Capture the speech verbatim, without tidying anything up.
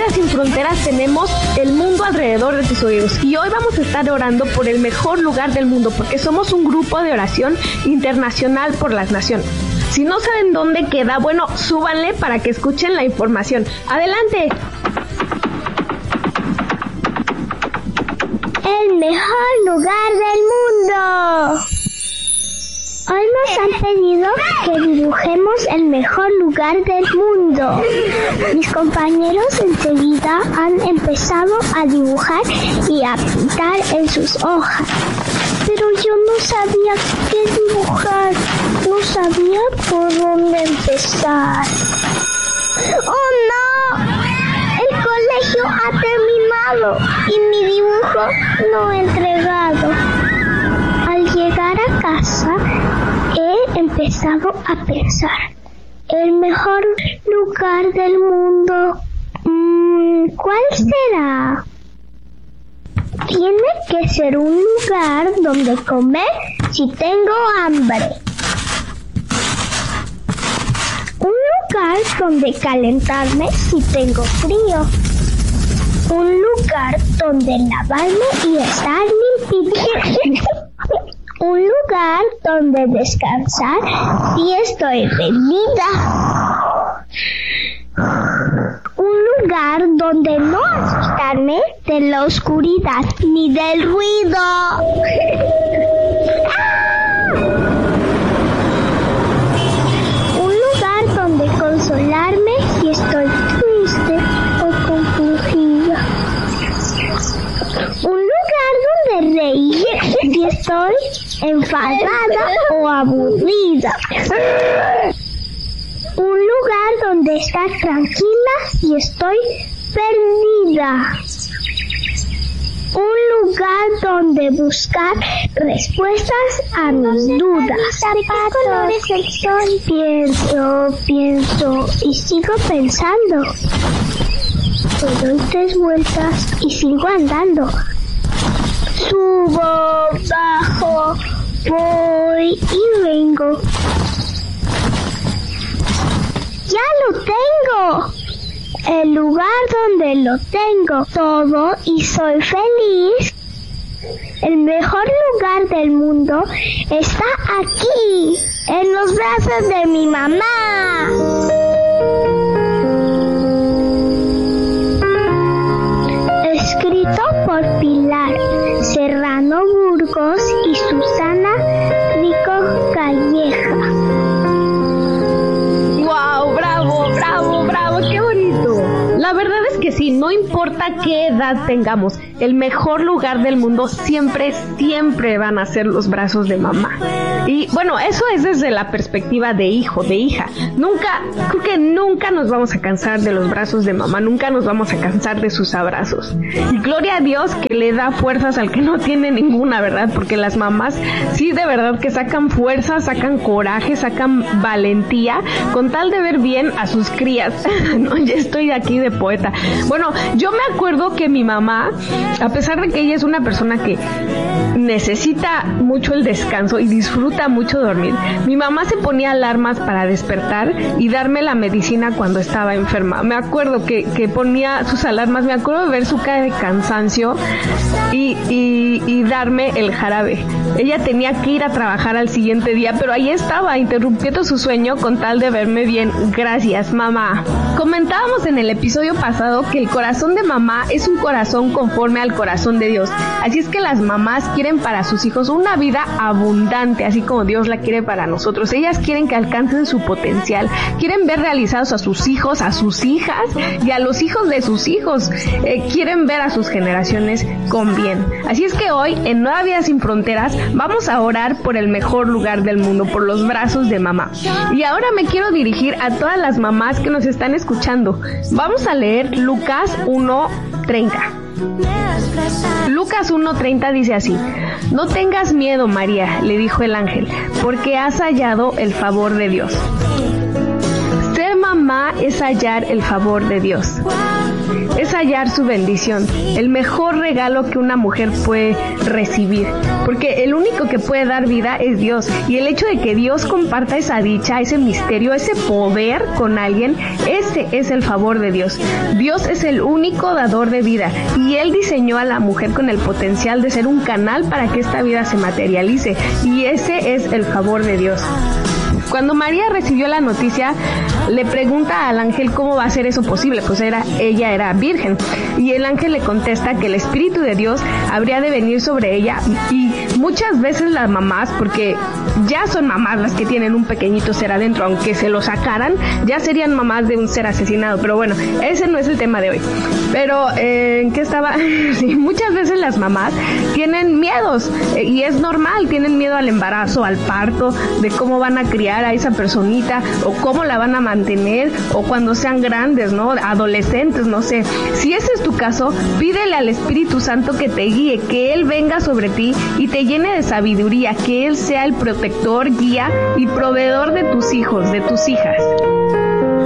Vida Sin Fronteras tenemos el mundo alrededor de tus oídos y hoy vamos a estar orando por el mejor lugar del mundo porque somos un grupo de oración internacional por las naciones. Si no saben dónde queda, bueno, súbanle para que escuchen la información. ¡Adelante! El mejor lugar del mundo. Hoy nos han pedido que dibujemos el mejor lugar del mundo. Mis compañeros enseguida han empezado a dibujar y a pintar en sus hojas. Pero yo no sabía qué dibujar, no sabía por dónde empezar. ¡Oh no! El colegio ha terminado y mi dibujo no he entregado. Al llegar a casa he empezado a pensar, el mejor lugar del mundo, mmm, ¿cuál será? Tiene que ser un lugar donde comer si tengo hambre. Un lugar donde calentarme si tengo frío. Un lugar donde lavarme y estar limpio. Un lugar donde descansar si estoy rendida. Un lugar donde no asustarme de la oscuridad ni del ruido. Un lugar donde consolarme si estoy triste o confundida. Un lugar donde reír si estoy enfadada o aburrida. Un lugar donde estar tranquila si estoy perdida. Un lugar donde buscar respuestas a mis dudas. ¿De qué color es el sol? Pienso, pienso y sigo pensando. Doy tres vueltas y sigo andando. Subo, bajo, voy y vengo. ¡Ya lo tengo! El lugar donde lo tengo todo y soy feliz. El mejor lugar del mundo está aquí, en los brazos de mi mamá. Escrito por Pilar Serrano Burgos y Susana Rico Calleja. ¡Wow! ¡Bravo, bravo, bravo! ¡Qué bonito! La verdad es que sí, no importa qué edad tengamos, el mejor lugar del mundo siempre, siempre van a ser los brazos de mamá. Y bueno, eso es desde la perspectiva de hijo, de hija. Nunca, creo que nunca nos vamos a cansar de los brazos de mamá, nunca nos vamos a cansar de sus abrazos. Y gloria a Dios que le da fuerzas al que no tiene ninguna, ¿verdad? Porque las mamás sí de verdad que sacan fuerza, sacan coraje, sacan valentía con tal de ver bien a sus crías. No, ya estoy aquí de poeta. Bueno, yo me acuerdo que mi mamá, a pesar de que ella es una persona que necesita mucho el descanso y disfruta mucho dormir, mi mamá se ponía alarmas para despertar y darme la medicina cuando estaba enferma. Me acuerdo que, que ponía sus alarmas, me acuerdo de ver su cara de cansancio y, y, y darme el jarabe. Ella tenía que ir a trabajar al siguiente día, pero ahí estaba, interrumpiendo su sueño con tal de verme bien. Gracias, mamá. Comentábamos en el episodio pasado que el corazón de mamá es un corazón conforme al corazón de Dios. Así es que las mamás quieren para sus hijos una vida abundante, así como Dios la quiere para nosotros. Ellas quieren que alcancen su potencial, quieren ver realizados a sus hijos, a sus hijas y a los hijos de sus hijos. Eh, quieren ver a sus generaciones con bien. Así es que hoy, en Nueva Vida Sin Fronteras, vamos a orar por el mejor lugar del mundo, por los brazos de mamá. Y ahora me quiero dirigir a todas las mamás que nos están escuchando. Vamos a leer Lucas uno treinta. Lucas uno treinta dice así: no tengas miedo, María, le dijo el ángel, porque has hallado el favor de Dios. Ser mamá mamá es hallar el favor de Dios. Es hallar su bendición, el mejor regalo que una mujer puede recibir, porque el único que puede dar vida es Dios, y el hecho de que Dios comparta esa dicha, ese misterio, ese poder con alguien, ese es el favor de Dios. Dios es el único dador de vida, y Él diseñó a la mujer con el potencial de ser un canal para que esta vida se materialice, y ese es el favor de Dios. Cuando María recibió la noticia, le pregunta al ángel cómo va a ser eso posible, pues era, ella era virgen. Y el ángel le contesta que el Espíritu de Dios habría de venir sobre ella. Y muchas veces las mamás, porque ya son mamás las que tienen un pequeñito ser adentro, aunque se lo sacaran, ya serían mamás de un ser asesinado. Pero bueno, ese no es el tema de hoy. Pero, eh, ¿en qué estaba? Sí, muchas veces las mamás tienen miedos, eh, y es normal, tienen miedo al embarazo, al parto, de cómo van a criar a esa personita, o cómo la van a mantener, o cuando sean grandes, ¿no? Adolescentes, no sé. Si ese es tu caso, pídele al Espíritu Santo que te guíe, que Él venga sobre ti y te llene de sabiduría, que Él sea el protector, guía y proveedor de tus hijos, de tus hijas.